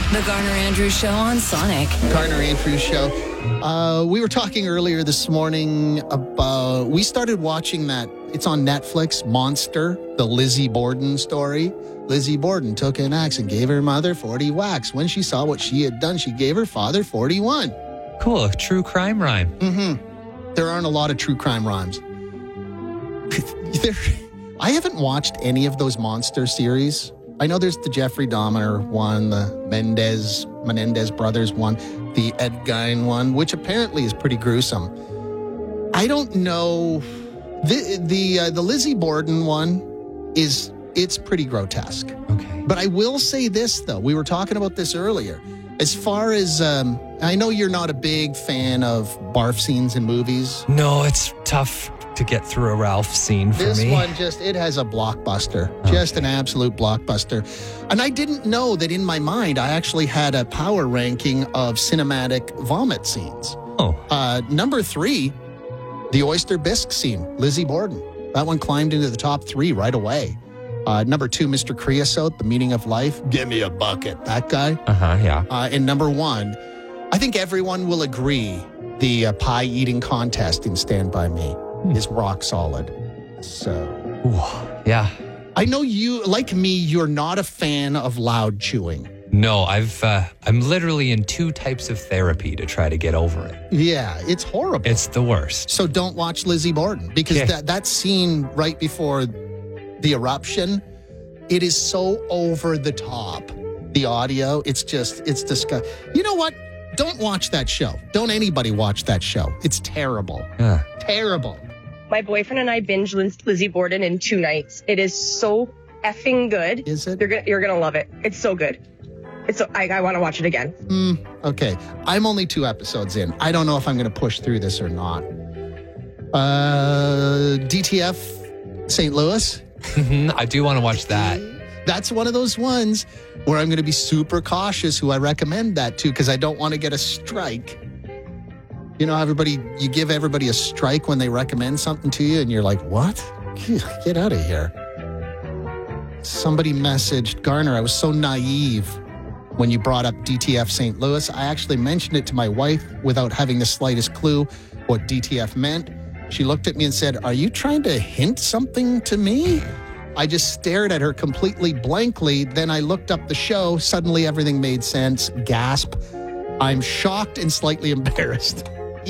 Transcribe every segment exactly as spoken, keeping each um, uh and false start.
The Garner Andrews Show on Sonic. Garner Andrews Show. Uh, we were talking earlier this morning about, we started watching that, it's on Netflix, Monster, the Lizzie Borden story. Lizzie Borden took an axe and gave her mother forty whacks. When she saw what she had done, she gave her father forty-one. Cool, a true crime rhyme. Mm-hmm. There aren't a lot of true crime rhymes. there, I haven't watched any of those Monster series. I know there's the Jeffrey Dahmer one, the Mendez, Menendez brothers one, the Ed Gein one, which apparently is pretty gruesome. I don't know. The the uh, the Lizzie Borden one is, it's pretty grotesque. Okay. But I will say this, though. We were talking about this earlier. As far as, um, I know you're not a big fan of barf scenes in movies. No, it's tough to get through a Ralph scene for this me. This one just, it has a blockbuster. Okay. Just an absolute blockbuster. And I didn't know that in my mind, I actually had a power ranking of cinematic vomit scenes. Oh. Uh, number three, the oyster bisque scene, Lizzie Borden. That one climbed into the top three right away. Uh, number two, Mister Creosote, The Meaning of Life. Give me a bucket. That guy. Uh-huh, yeah. Uh, and number one, I think everyone will agree the uh, pie eating contest in Stand By Me hmm. is rock solid. So. Ooh, yeah. I know you, like me, you're not a fan of loud chewing. No, I've, uh, I'm literally in two types of therapy to try to get over it. Yeah, it's horrible. It's the worst. So don't watch Lizzie Borden because yeah. that, that scene right before the eruption, it is so over the top. The audio, it's just, it's disgusting. You know what? Don't watch that show. Don't anybody watch that show. It's terrible. Yeah. Terrible. My boyfriend and I binged Liz- Lizzie Borden in two nights. It is so effing good. Is it? You're gonna, you're gonna love it. It's so good. It's so, I, I want to watch it again. Mm, okay. I'm only two episodes in. I don't know if I'm going to push through this or not. Uh, D T F Saint Louis. I do want to watch that. That's one of those ones where I'm going to be super cautious who I recommend that to because I don't want to get a strike. You know, everybody, you give everybody a strike when they recommend something to you and you're like, what? Get out of here. Somebody messaged, Garner, I was so naive when you brought up D T F Saint Louis. I actually mentioned it to my wife without having the slightest clue what D T F meant. She looked at me and said, are you trying to hint something to me? I just stared at her completely blankly. Then I looked up the show. Suddenly everything made sense. Gasp. I'm shocked and slightly embarrassed.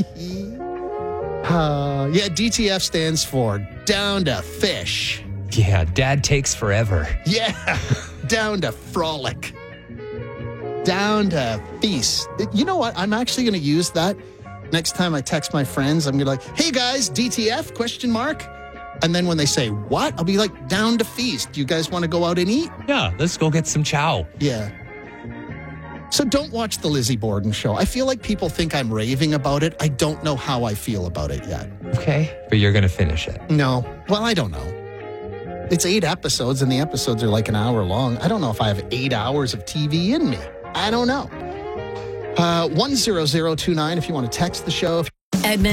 uh, yeah, D T F stands for Down to Fish. Yeah, Dad Takes Forever. Yeah, Down to Frolic. Down to Feast. You know what? I'm actually going to use that. Next time I text my friends, I'm going to be like, hey guys, D T F, question mark. And then when they say, what? I'll be like, down to feast. You guys want to go out and eat? Yeah, let's go get some chow. Yeah. So don't watch the Lizzie Borden show. I feel like people think I'm raving about it. I don't know how I feel about it yet. Okay. But you're going to finish it. No. Well, I don't know. It's eight episodes and the episodes are like an hour long. I don't know if I have eight hours of T V in me. I don't know. Uh, one zero zero two nine if you want to text the show. Edmund.